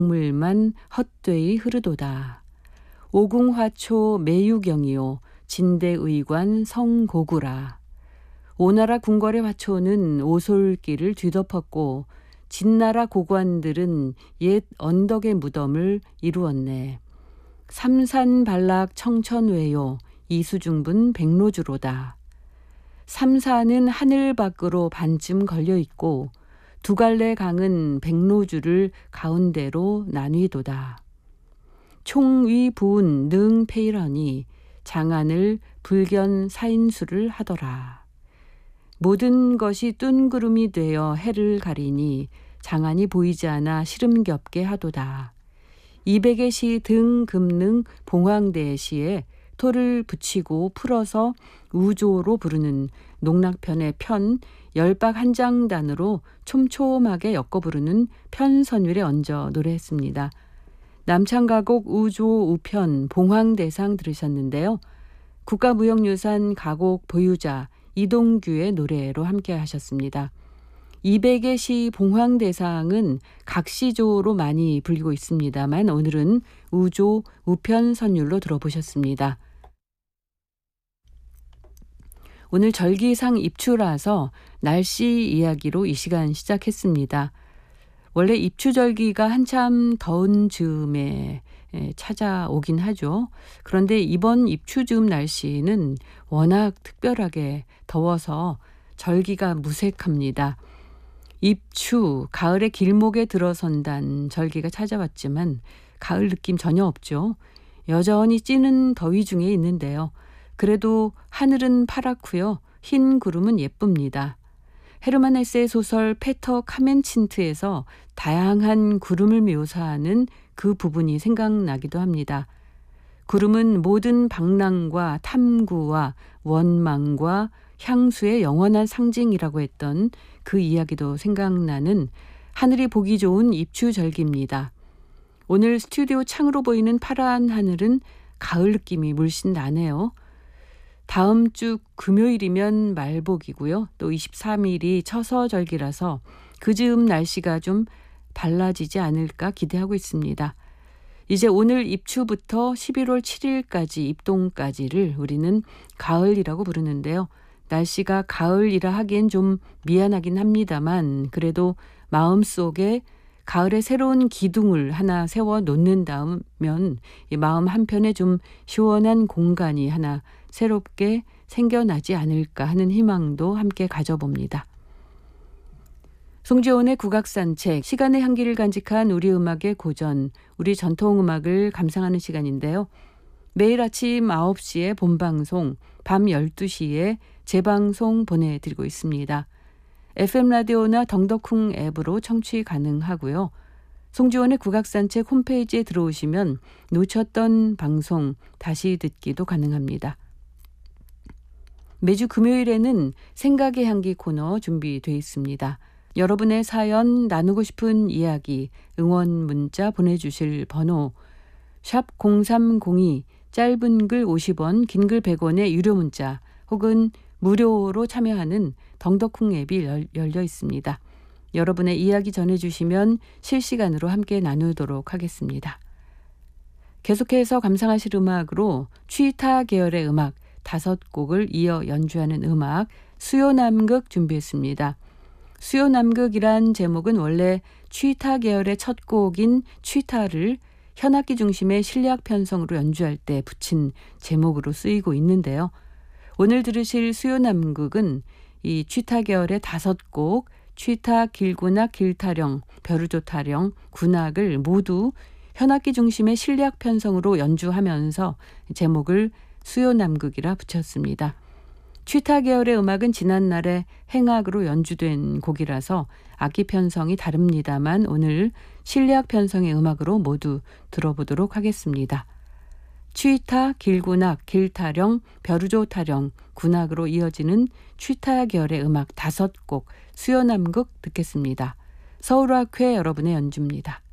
물만 헛되이 흐르도다. 오궁화초 매유경이요 진대의관 성고구라. 오나라 궁궐의 화초는 오솔길을 뒤덮었고 진나라 고관들은 옛 언덕의 무덤을 이루었네. 삼산발락 청천외요 이수중분 백로주로다. 삼산은 하늘 밖으로 반쯤 걸려있고 두 갈래 강은 백로주를 가운데로 나뉘도다. 총위 부운 능페이러니 장안을 불견 사인수를 하더라. 모든 것이 뜬구름이 되어 해를 가리니 장안이 보이지 않아 시름겹게 하도다. 200의 시 등 금능 봉황대의 시에 토를 붙이고 풀어서 우조로 부르는 농락편의 편 10박 한장단으로 촘촘하게 엮어 부르는 편선율에 얹어 노래했습니다. 남창가곡 우조 우편 봉황대상 들으셨는데요. 국가무형유산 가곡 보유자 이동규의 노래로 함께 하셨습니다. 200의 시 봉황대상은 각시조로 많이 불리고 있습니다만 오늘은 우조 우편 선율로 들어보셨습니다. 오늘 절기상 입추라서 날씨 이야기로 이 시간 시작했습니다. 원래 입추절기가 한참 더운 즈음에 찾아오긴 하죠. 그런데 이번 입추 즈음 날씨는 워낙 특별하게 더워서 절기가 무색합니다. 입추, 가을의 길목에 들어선단 절기가 찾아왔지만 가을 느낌 전혀 없죠. 여전히 찌는 더위 중에 있는데요. 그래도 하늘은 파랗고요. 흰 구름은 예쁩니다. 헤르만 헤세의 소설 페터 카멘친트에서 다양한 구름을 묘사하는 그 부분이 생각나기도 합니다. 구름은 모든 방랑과 탐구와 원망과 향수의 영원한 상징이라고 했던 그 이야기도 생각나는 하늘이 보기 좋은 입추절기입니다. 오늘 스튜디오 창으로 보이는 파란 하늘은 가을 느낌이 물씬 나네요. 다음 주 금요일이면 말복이고요. 또 23일이 처서절기라서 그 즈음 날씨가 좀 발라지지 않을까 기대하고 있습니다. 이제 오늘 입추부터 11월 7일까지 입동까지를 우리는 가을이라고 부르는데요. 날씨가 가을이라 하기엔 좀 미안하긴 합니다만 그래도 마음속에 가을의 새로운 기둥을 하나 세워 놓는다면 이 마음 한편에 좀 시원한 공간이 하나 새롭게 생겨나지 않을까 하는 희망도 함께 가져봅니다. 송지온의 국악산책, 시간의 향기를 간직한 우리 음악의 고전, 우리 전통음악을 감상하는 시간인데요. 매일 아침 9시에 본방송, 밤 12시에 재방송 보내드리고 있습니다. FM라디오나 덩덕쿵 앱으로 청취 가능하고요. 송지온의 국악산책 홈페이지에 들어오시면 놓쳤던 방송 다시 듣기도 가능합니다. 매주 금요일에는 생각의 향기 코너 준비되어 있습니다. 여러분의 사연, 나누고 싶은 이야기, 응원 문자 보내주실 번호 샵 0302, 짧은 글 50원, 긴 글 100원의 유료 문자 혹은 무료로 참여하는 덩덕쿵 앱이 열려 있습니다. 여러분의 이야기 전해주시면 실시간으로 함께 나누도록 하겠습니다. 계속해서 감상하실 음악으로 취타 계열의 음악 5곡을 이어 연주하는 음악 수요남극 준비했습니다. 수요남극이란 제목은 원래 취타 계열의 첫 곡인 취타를 현악기 중심의 실력 편성으로 연주할 때 붙인 제목으로 쓰이고 있는데요. 오늘 들으실 수요남극은 이 취타 계열의 5곡, 취타, 길군악, 길타령, 벼르조타령, 군악을 모두 현악기 중심의 실력 편성으로 연주하면서 제목을 수요남극이라 붙였습니다. 취타 계열의 음악은 지난날의 행악으로 연주된 곡이라서 악기 편성이 다릅니다만 오늘 실력 편성의 음악으로 모두 들어보도록 하겠습니다. 취타, 길군악, 길타령, 벼르조타령, 군악으로 이어지는 취타 계열의 음악 5곡 수요남극 듣겠습니다. 서울학회 여러분의 연주입니다.